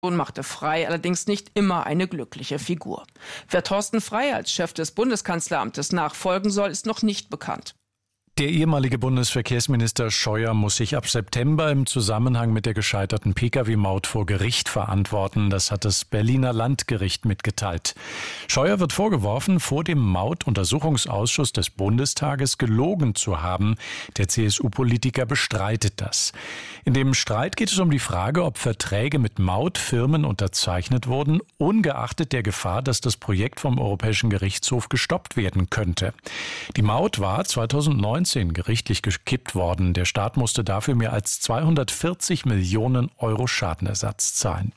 machte Frey allerdings nicht immer eine glückliche Figur. Wer Thorsten Frey als Chef des Bundeskanzleramtes nachfolgen soll, ist noch nicht bekannt. Der ehemalige Bundesverkehrsminister Scheuer muss sich ab September im Zusammenhang mit der gescheiterten Pkw-Maut vor Gericht verantworten. Das hat das Berliner Landgericht mitgeteilt. Scheuer wird vorgeworfen, vor dem Mautuntersuchungsausschuss des Bundestages gelogen zu haben. Der CSU-Politiker bestreitet das. In dem Streit geht es um die Frage, ob Verträge mit Mautfirmen unterzeichnet wurden, ungeachtet der Gefahr, dass das Projekt vom Europäischen Gerichtshof gestoppt werden könnte. Die Maut war 2019 gerichtlich gekippt worden. Der Staat musste dafür mehr als 240 Millionen Euro Schadenersatz zahlen.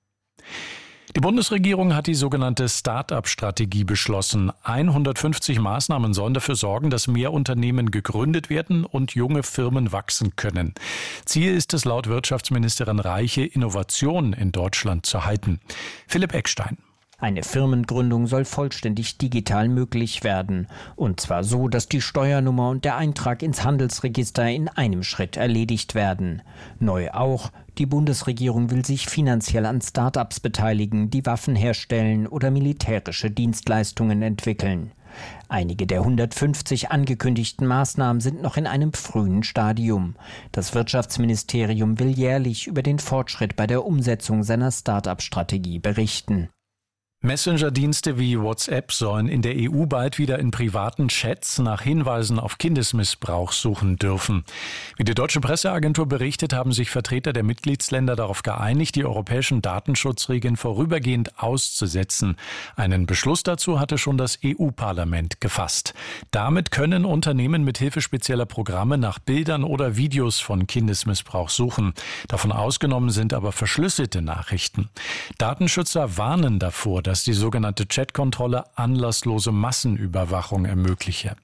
Die Bundesregierung hat die sogenannte Start-up-Strategie beschlossen. 150 Maßnahmen sollen dafür sorgen, dass mehr Unternehmen gegründet werden und junge Firmen wachsen können. Ziel ist es laut Wirtschaftsministerin Reiche, Innovationen in Deutschland zu halten. Philipp Eckstein. Eine Firmengründung soll vollständig digital möglich werden. Und zwar so, dass die Steuernummer und der Eintrag ins Handelsregister in einem Schritt erledigt werden. Neu auch, die Bundesregierung will sich finanziell an Start-ups beteiligen, die Waffen herstellen oder militärische Dienstleistungen entwickeln. Einige der 150 angekündigten Maßnahmen sind noch in einem frühen Stadium. Das Wirtschaftsministerium will jährlich über den Fortschritt bei der Umsetzung seiner Start-up-Strategie berichten. Messenger-Dienste wie WhatsApp sollen in der EU bald wieder in privaten Chats nach Hinweisen auf Kindesmissbrauch suchen dürfen. Wie die deutsche Presseagentur berichtet, haben sich Vertreter der Mitgliedsländer darauf geeinigt, die europäischen Datenschutzregeln vorübergehend auszusetzen. Einen Beschluss dazu hatte schon das EU-Parlament gefasst. Damit können Unternehmen mit Hilfe spezieller Programme nach Bildern oder Videos von Kindesmissbrauch suchen. Davon ausgenommen sind aber verschlüsselte Nachrichten. Datenschützer warnen davor, dass die sogenannte Chatkontrolle anlasslose Massenüberwachung ermögliche.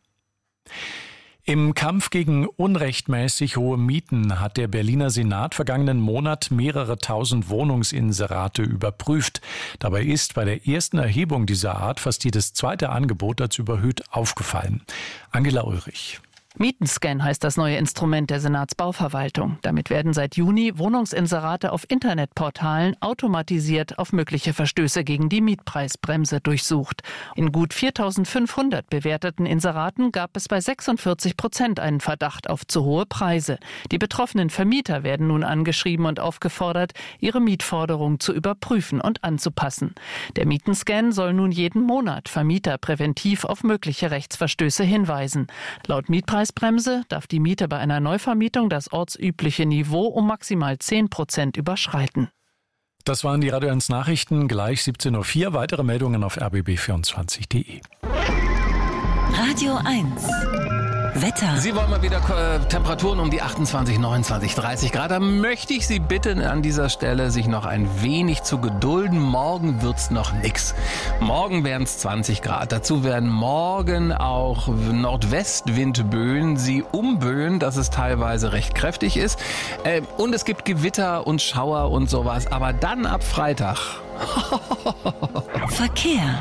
Im Kampf gegen unrechtmäßig hohe Mieten hat der Berliner Senat vergangenen Monat mehrere tausend Wohnungsinserate überprüft. Dabei ist bei der ersten Erhebung dieser Art fast jedes zweite Angebot als überhöht aufgefallen. Angela Ulrich. Mietenscan heißt das neue Instrument der Senatsbauverwaltung. Damit werden seit Juni Wohnungsinserate auf Internetportalen automatisiert auf mögliche Verstöße gegen die Mietpreisbremse durchsucht. In gut 4.500 bewerteten Inseraten gab es bei 46% einen Verdacht auf zu hohe Preise. Die betroffenen Vermieter werden nun angeschrieben und aufgefordert, ihre Mietforderung zu überprüfen und anzupassen. Der Mietenscan soll nun jeden Monat Vermieter präventiv auf mögliche Rechtsverstöße hinweisen. Laut Mietpreisbremse darf die Miete bei einer Neuvermietung das ortsübliche Niveau um maximal 10% überschreiten. Das waren die Radio 1 Nachrichten, gleich 17.04 Uhr. Weitere Meldungen auf rbb24.de. Radio 1 Wetter. Sie wollen mal wieder Temperaturen um die 28, 29, 30 Grad. Da möchte ich Sie bitten, an dieser Stelle sich noch ein wenig zu gedulden. Morgen wird's noch nix. Morgen wären es 20 Grad. Dazu werden morgen auch Nordwestwindböen Sie umböen, dass es teilweise recht kräftig ist. Und es gibt Gewitter und Schauer und sowas. Aber dann ab Freitag. Verkehr.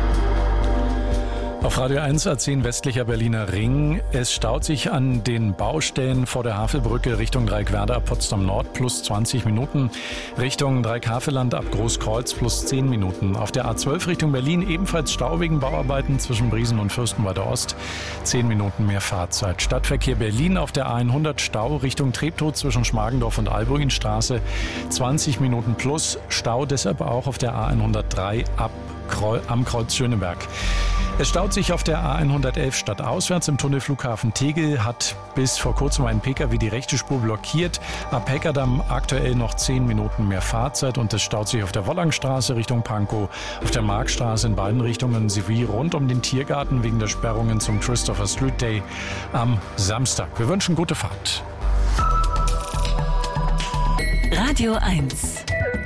Auf Radio 1 A10 westlicher Berliner Ring. Es staut sich an den Baustellen vor der Havelbrücke Richtung Dreieckwerder ab Potsdam Nord plus 20 Minuten. Richtung Dreieck-Havelland ab Großkreuz plus 10 Minuten. Auf der A12 Richtung Berlin ebenfalls Stau wegen Bauarbeiten zwischen Briesen und Fürstenwalder Ost. 10 Minuten mehr Fahrzeit. Stadtverkehr Berlin auf der A100 Stau Richtung Treptow zwischen Schmargendorf und Albuinstraße. 20 Minuten plus Stau deshalb auch auf der A103 am Kreuz Schöneberg. Es staut sich auf der A111 stadtauswärts im Tunnel Flughafen Tegel, hat bis vor kurzem ein Pkw die rechte Spur blockiert. Ab Heckerdamm aktuell noch 10 Minuten mehr Fahrzeit und es staut sich auf der Wollangstraße Richtung Pankow, auf der Marktstraße in beiden Richtungen sowie rund um den Tiergarten wegen der Sperrungen zum Christopher Street Day am Samstag. Wir wünschen gute Fahrt. Radio 1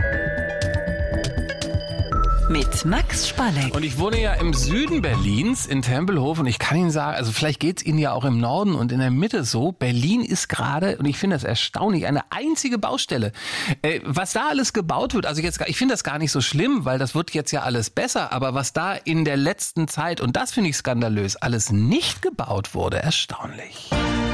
mit Max Spalleck. Und ich wohne ja im Süden Berlins, in Tempelhof. Und ich kann Ihnen sagen, also vielleicht geht's Ihnen ja auch im Norden und in der Mitte so. Berlin ist gerade, und ich finde das erstaunlich, eine einzige Baustelle. Was da alles gebaut wird, also jetzt, ich finde das gar nicht so schlimm, weil das wird jetzt ja alles besser. Aber was da in der letzten Zeit, und das finde ich skandalös, alles nicht gebaut wurde, erstaunlich.